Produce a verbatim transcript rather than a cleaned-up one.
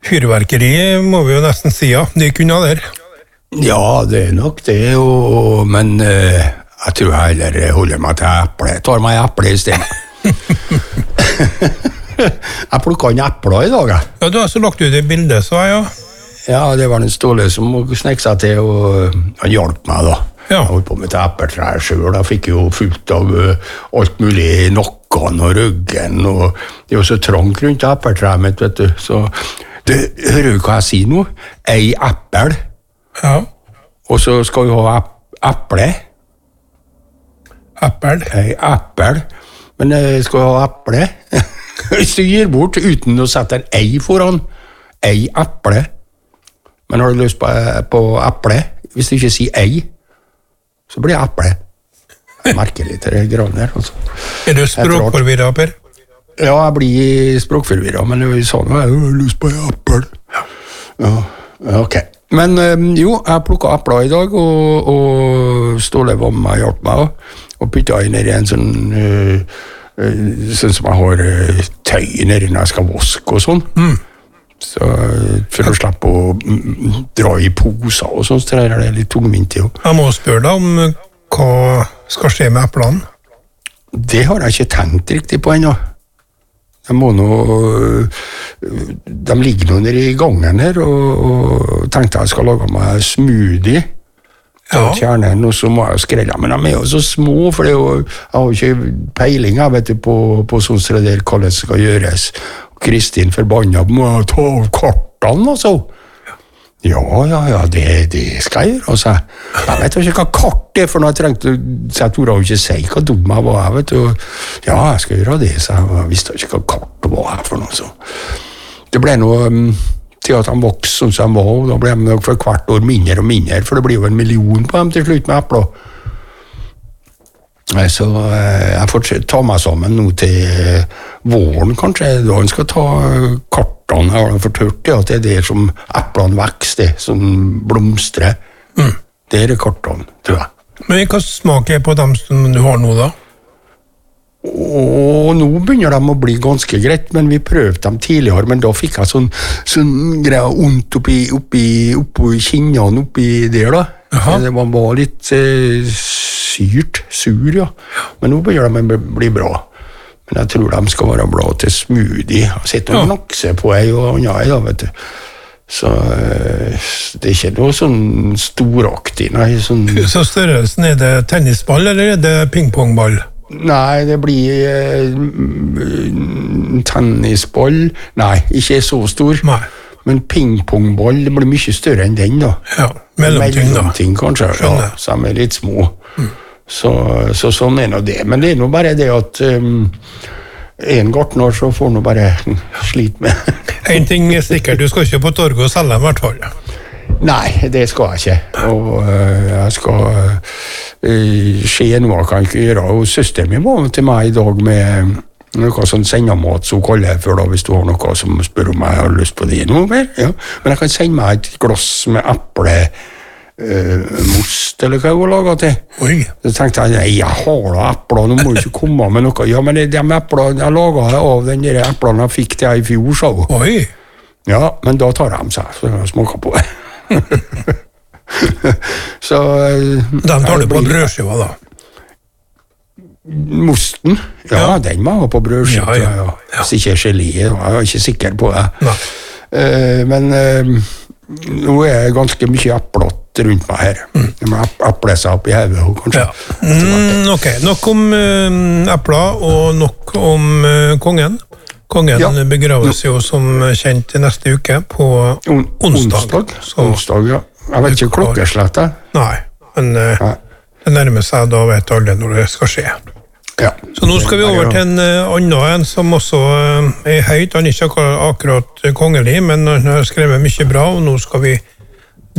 fyrverkeri må vi jo nesten si, ja. De kunne der. Ja, det er nok det, og, men uh, jeg tror jeg heller holder meg til eple. Jeg tar meg eple i stedet. Jeg plukket en epler i dag. Jeg. Ja, du har så lagt ut i bildet, så ja. Ja, det var den Ståle som snekket seg til, og han hjalp meg da. Ja. Jeg holdt på med epletrær selv, da fikk jeg jo fullt av uh, alt mulig i nakken og ryggen, og det er jo så trangt rundt epletræet mitt, vet du. Så, du, hører du hva jeg sier nå? Ei eppel. Ja. Og så skal vi ha eple. Eppel. Ei eppel. Men jeg skal ha eple. Hvis du gir bort uten å sette en ei foran, ei eple. Men har du lyst på, på eple, hvis du ikke sier ei, så blir det eple. Jeg merker litt det grann her. Altså. Er du språkforvirret, Per? Ja, jeg blir språkforvirret, men jeg sa nå, jeg har lyst på eple. Ja, ok. Men jo, jeg plukket epler i dag, og, og Ståle var med meg, hjalp meg, og puttet inn i en sånn, uh, uh, sånn som jeg har uh, tøy nede når jeg skal vaske og sånn. Mm. Så for å slippe å mm, dra i poser og sånn, så er det litt tungvint i. Jeg må spørre deg om hva skal skje med eplene? Det har jeg ikke tenkt riktig på ennå. Jeg må nå, de ligger nå nede i gangen her, og, og tenkte jeg skal lage meg smoothie. Ja. Kjernen, og så må jeg skrelle, men de er jo så små, for det er jo, jeg har jo ikke peiling jeg vet du, på, på sånn som det der, hvordan det skal gjøres. Kristin forbannet må jeg ta av kartene, altså. Ja, ja, ja, det, det skal jeg gjøre, altså. Jeg vet jo ikke hva kart er, for når jeg trengte, så jeg torde jo ikke si hva dum jeg var, jeg vet jo. Ja, jeg skal gjøre det, så jeg visste ikke hva kart var her for noe, så. Det ble noe, til at de vokste sånn som de var, og da ble de nok for hvert år mindre og mindre, for det blir jo en million på dem til slutt med epler. Så jeg får ta meg sammen nå til våren, kanskje, da han skal ta kartene. Jeg har fortørt det, at det er det som eplene vekster, som blomstrer. Mm. Det er det kartene, tror jeg. Men hva smak er på dem som du har nå, da? Og nå begynner de å bli ganske greit, men vi prøvde dem tidligere, men da fikk jeg sånn, sånn greie ondt oppi, oppi, oppi kinnene oppi der, da. Aha. Det var, var litt eh, syrt, sur, ja. Men nå begynner de å bli bra. Men jeg tror de skal være bra til smoothie. Jeg sitter og nakser på ei og annen ei, da, vet du. Så eh, det er ikke noe sånn storaktig, nei. Sånn... Så størrelsen, er det tennisball, eller er det pingpongball? Nei, det blir eh, tennisball. Nei, ikke så stor. Nei. Men pingpongball, det blir mye større enn den, da. Ja, mellomting, da. Mellomting, kanskje. Ja, så de er litt små. Mm. Så, så sånn er nå det. Men det er nå bare det at um, en gartner så får nå bare slite med. En ting er sikkert, du skal ikke på torget og selge dem, i hvert fall. Nei, det skal jeg ikke. Og uh, jeg skal uh, se noe jeg kan ikke gjøre. Og søsteren min var til meg i dag med noe sånn sendemat, så kaller jeg for da, hvis du har noe som spør om jeg har lyst på det noe mer. Ja. Men jeg kan sende meg et glass med eple uh, most, eller hva jeg har laget til. Oi. Så tenkte jeg, nei, jeg har da epler, nå må jeg ikke komme med noe. Ja, men de eplene, jeg laget av den der eplene jeg fikk til jeg i fjor, så. Oi. Ja, men da tar jeg dem seg, så jeg smaker på det. Så den tar du på brødskiva, da? Mosten? Ja, ja, den var på brødskiva. Ja, ja, ja. Hvis ikke gelé, jeg er ikke sikker på det. Uh, men uh, nå er det ganske mye eplott rundt meg her. Mm. Jeg må eple seg opp i hodet, kanskje. Ja. Mm, ok, nok om uh, epler, og nok om uh, kongen. Kongen ja. begraves jo som kjent neste uke på On onsdag. Onsdag, så, onsdag ja. Jeg vet ikke klokkeslett. Nei, men uh, Nei. det nærmer seg, da vet alle når det skal skje. Ja. Så nå skal vi over til en uh, annen en som også uh, er høyt. Han er ikke akkurat kongelig, men han har skrevet mye bra, og nå skal vi